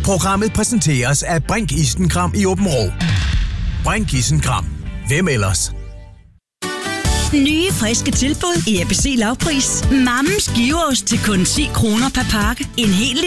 Programmet præsenteres af Brink Isenkram i Åben Rå. Brink Isenkram. Hvem ellers? Nye, friske tilbud i ABC Lavpris. Mammens giveost til kun 10 kroner per pakke. En hel